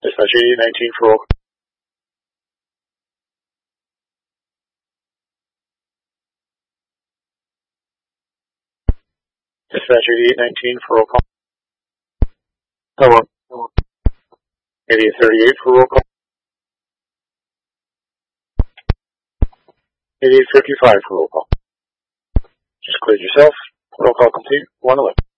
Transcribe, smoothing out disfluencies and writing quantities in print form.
Dispatch 8819 for roll call. Dispatch 8819 for roll call. Hello. 8838 for roll call. 8855 for roll call. Just cleared yourself. Roll call complete. 111.